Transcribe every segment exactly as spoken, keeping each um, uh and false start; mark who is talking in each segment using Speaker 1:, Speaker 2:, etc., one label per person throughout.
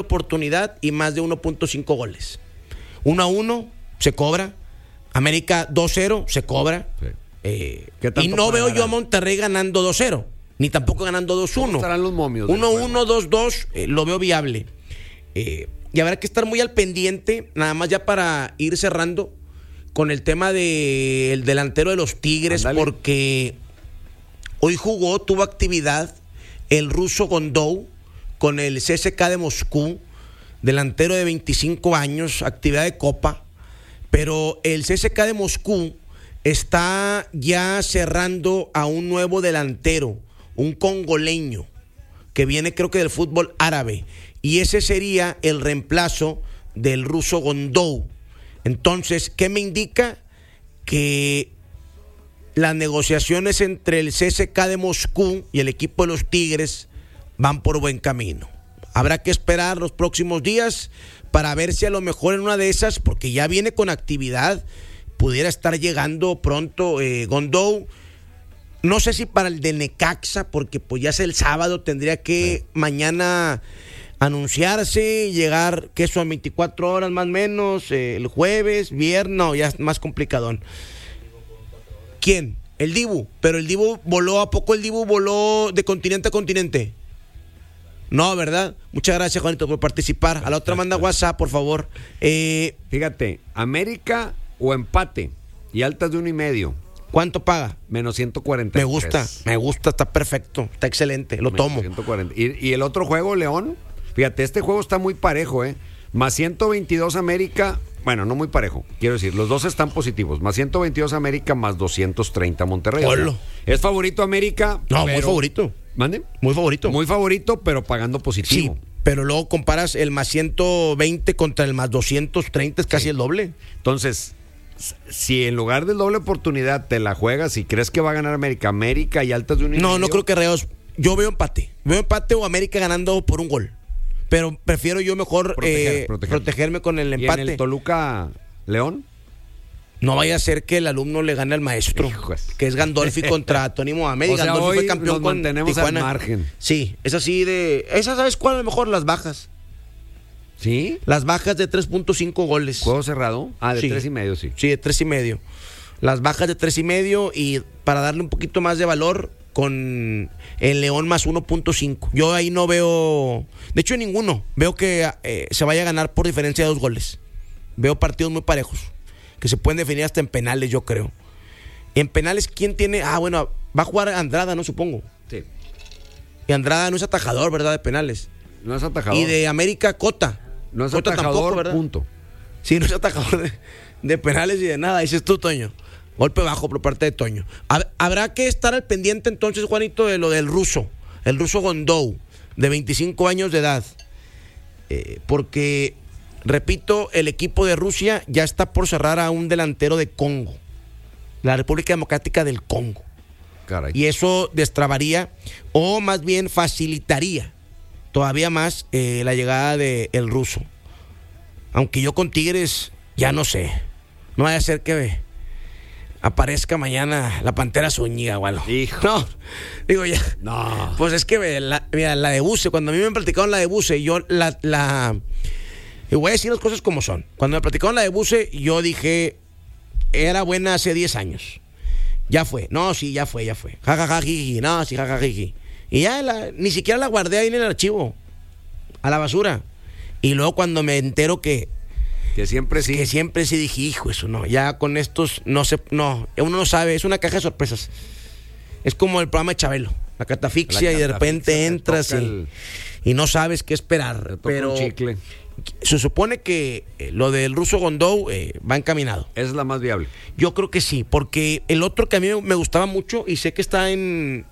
Speaker 1: oportunidad y más de uno punto cinco goles. uno a uno se cobra. América dos cero se cobra. Sí. Eh, y no veo yo a Monterrey ganando dos cero, ni tampoco ganando dos uno.
Speaker 2: Estarán los momios.
Speaker 1: uno uno, dos dos, eh, lo veo viable. Eh, y habrá que estar muy al pendiente, nada más ya para ir cerrando con el tema del delantero de los Tigres. Andale. Porque hoy jugó, tuvo actividad el ruso Gondou con el C S K de Moscú, delantero de veinticinco años, actividad de Copa, pero el C S K de Moscú está ya cerrando a un nuevo delantero, un congoleño, que viene creo que del fútbol árabe, y ese sería el reemplazo del ruso Gondou. Entonces, ¿qué me indica? Que las negociaciones entre el C S K de Moscú y el equipo de los Tigres van por buen camino. Habrá que esperar los próximos días para ver si a lo mejor en una de esas, porque ya viene con actividad, pudiera estar llegando pronto eh, Gondou. No sé si para el de Necaxa, porque pues ya es el sábado, tendría que sí. mañana anunciarse, llegar, que son veinticuatro horas más o menos, eh, el jueves, viernes, no, ya es más complicadón. ¿Quién? El Dibu, pero el Dibu voló, ¿a poco el Dibu voló de continente a continente? No, ¿verdad? Muchas gracias, Juanito, por participar. A la otra manda WhatsApp, por favor. Eh,
Speaker 2: Fíjate, América o empate y altas de uno y medio.
Speaker 1: ¿Cuánto paga?
Speaker 2: Menos ciento cuarenta y tres.
Speaker 1: Me gusta, me gusta, está perfecto, está excelente, lo
Speaker 2: Menos
Speaker 1: tomo.
Speaker 2: ciento cuarenta. Y, y el otro juego, León, fíjate, este juego está muy parejo, ¿eh? Más ciento veintidós América, bueno, no muy parejo, quiero decir, los dos están positivos. Más ciento veintidós América, más doscientos treinta Monterrey. O sea, ¿es favorito América?
Speaker 1: No,
Speaker 2: pero...
Speaker 1: muy favorito.
Speaker 2: ¿Mande?
Speaker 1: Muy favorito.
Speaker 2: Muy favorito, pero pagando positivo.
Speaker 1: Sí, pero luego comparas el más ciento veinte contra el más doscientos treinta, es casi sí. el doble.
Speaker 2: Entonces, si en lugar del doble oportunidad te la juegas y crees que va a ganar América, América y altas de un y
Speaker 1: No,
Speaker 2: medio,
Speaker 1: no creo que Reos. Yo veo empate. Veo empate o América ganando por un gol. Pero prefiero yo mejor proteger, eh, proteger. protegerme con el empate.
Speaker 2: ¿Y en el Toluca León?
Speaker 1: No vaya a ser que el alumno le gane al maestro, Hijos. que es Gandolfi contra Tony Mohamed.
Speaker 2: O sea,
Speaker 1: Gandolfi
Speaker 2: hoy
Speaker 1: fue campeón
Speaker 2: nos
Speaker 1: con
Speaker 2: mantenemos
Speaker 1: Tijuana.
Speaker 2: al margen.
Speaker 1: Sí, es así de... Esa, ¿sabes cuál? A lo mejor las bajas.
Speaker 2: ¿Sí?
Speaker 1: Las bajas de tres punto cinco goles.
Speaker 2: ¿Juego cerrado? Ah, de sí. tres y medio, sí.
Speaker 1: Sí, de tres y medio. Las bajas de tres y medio y para darle un poquito más de valor con el León más uno punto cinco. Yo ahí no veo... De hecho, ninguno. Veo que eh, se vaya a ganar por diferencia de dos goles. Veo partidos muy parejos, que se pueden definir hasta en penales, yo creo. En penales, ¿quién tiene? Ah, bueno, va a jugar Andrada, ¿no? Supongo.
Speaker 2: Sí.
Speaker 1: Y Andrada no es atajador, ¿verdad? De penales.
Speaker 2: No es atajador.
Speaker 1: Y de América, Cota.
Speaker 2: No es
Speaker 1: Cota
Speaker 2: atajador,
Speaker 1: tampoco, ¿verdad?
Speaker 2: Punto.
Speaker 1: Sí, no es atajador de, de penales y de nada. Dices tú, Toño. Golpe bajo por parte de Toño. Habrá que estar al pendiente entonces, Juanito, de lo del ruso. El ruso Gondou, de veinticinco años de edad. Eh, porque... Repito, el equipo de Rusia ya está por cerrar a un delantero de Congo, la República Democrática del Congo.
Speaker 2: Caray.
Speaker 1: Y eso destrabaría, o más bien facilitaría todavía más eh, la llegada del ruso. Aunque yo con Tigres, ya no sé. No vaya a ser que aparezca mañana la Pantera Zúñiga o algo.
Speaker 2: Hijo.
Speaker 1: No, digo ya.
Speaker 2: No.
Speaker 1: Pues es que la, mira, la de Buse, cuando a mí me platicaron la de Buse, yo la... la Y voy a decir las cosas como son. Cuando me platicaron la de Buse, yo dije, era buena hace diez años. Ya fue. No, sí, ya fue, ya fue. Ja, ja, ja, jiji. No, sí, ja, ja, jiji. Y ya la, ni siquiera la guardé ahí en el archivo. A la basura. Y luego cuando me entero que...
Speaker 2: Que siempre sí.
Speaker 1: Que siempre sí dije, hijo, eso no. Ya con estos, no sé, no. Uno no sabe, es una caja de sorpresas. Es como el programa de Chabelo. La catafixia, la y de repente entras y, el... y no sabes qué esperar. Pero...
Speaker 2: un chicle.
Speaker 1: Se supone que eh, lo del ruso Gondou eh, va encaminado.
Speaker 2: Es la más viable.
Speaker 1: Yo creo que sí, porque el otro que a mí me gustaba mucho y sé que está en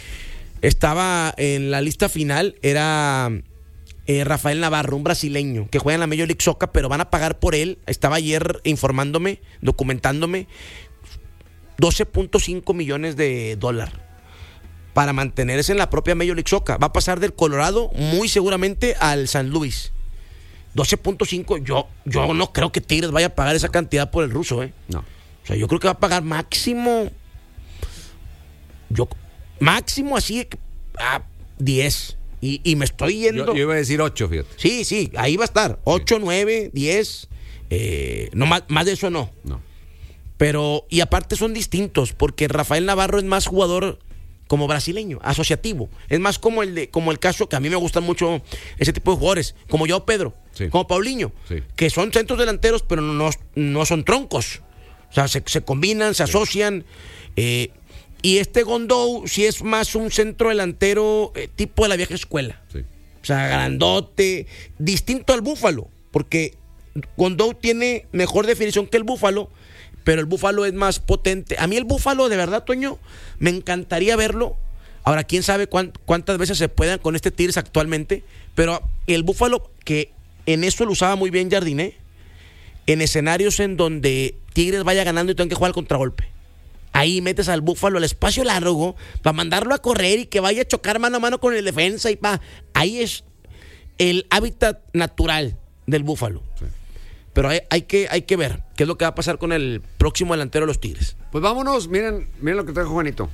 Speaker 1: estaba en la lista final era eh, Rafael Navarro, un brasileño que juega en la Major League Soccer, pero van a pagar por él. Estaba ayer informándome, documentándome, doce punto cinco millones de dólares para mantenerse en la propia Major League Soccer. Va a pasar del Colorado muy seguramente al San Luis. doce punto cinco, yo, yo no creo que Tigres vaya a pagar esa cantidad por el ruso, ¿eh?
Speaker 2: No.
Speaker 1: O sea, yo creo que va a pagar máximo, yo, máximo así, a diez, Y, y me estoy yendo.
Speaker 2: Yo, yo iba a decir ocho, fíjate.
Speaker 1: Sí, sí, ahí va a estar. ocho, nueve, diez. Eh, no, más, más de eso no.
Speaker 2: No.
Speaker 1: Pero, y aparte son distintos, porque Rafael Navarro es más jugador como brasileño, asociativo. Es más como el de, como el caso que a mí me gustan mucho ese tipo de jugadores, como yo, Pedro,
Speaker 2: sí.
Speaker 1: como Paulinho,
Speaker 2: sí.
Speaker 1: que son centros delanteros, pero no, no son troncos. O sea, se, se combinan, se sí. asocian. Eh, y este Gondou sí es más un centro delantero eh, tipo de la vieja escuela.
Speaker 2: Sí.
Speaker 1: O sea, grandote, distinto al Búfalo, porque Gondou tiene mejor definición que el Búfalo, pero el Búfalo es más potente. A mí el Búfalo, de verdad, Toño, me encantaría verlo. Ahora, quién sabe cuánt, cuántas veces se puedan con este Tigres actualmente, pero el Búfalo, que en eso lo usaba muy bien Jardiné, en escenarios en donde Tigres vaya ganando y tengan que jugar al contragolpe. Ahí metes al Búfalo al espacio largo para mandarlo a correr y que vaya a chocar mano a mano con el defensa y pa. Ahí es el hábitat natural del Búfalo. Sí. Pero hay, hay, que, hay que ver qué es lo que va a pasar con el próximo delantero de los Tigres.
Speaker 2: Pues vámonos, miren, miren lo que trajo Juanito.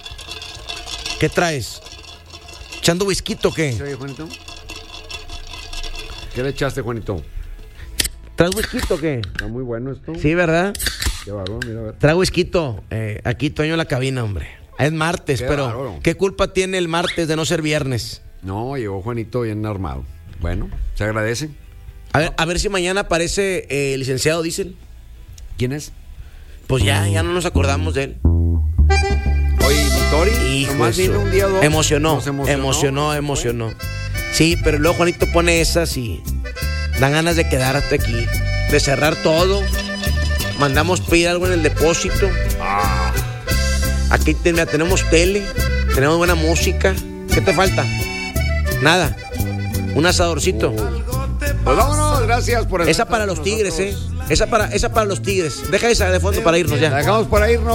Speaker 1: ¿Qué traes? ¿Echando whisky o qué?
Speaker 2: ¿Sí, Juanito? ¿Qué le echaste, Juanito?
Speaker 1: ¿Traes whisky o qué?
Speaker 2: Está muy bueno esto.
Speaker 1: Sí, ¿verdad?
Speaker 2: Qué bárbaro, mira a ver.
Speaker 1: Trae whisky, eh, aquí Toño en la cabina, hombre. Es martes, qué pero bárbaro. ¿Qué culpa tiene el martes de no ser viernes?
Speaker 2: No, llegó Juanito bien armado. Bueno, se agradece.
Speaker 1: A ver, a ver si mañana aparece eh, el licenciado Diesel.
Speaker 2: ¿Quién es?
Speaker 1: Pues ya, ya no nos acordamos de él.
Speaker 2: Oye, Vitori, nomás vino un día o dos.
Speaker 1: Emocionó, emocionó, emocionó, emocionó. Sí, pero luego Juanito pone esas y dan ganas de quedarte aquí, de cerrar todo. Mandamos pedir algo en el depósito.
Speaker 2: Ah.
Speaker 1: Aquí te, mira, tenemos tele, tenemos buena música. ¿Qué te falta? Nada. Un asadorcito.
Speaker 2: Oh. Pues vámonos, gracias por
Speaker 1: esa para los Tigres, eh. Esa para, esa para los Tigres. Deja esa de fondo para irnos ya.
Speaker 2: La dejamos para irnos.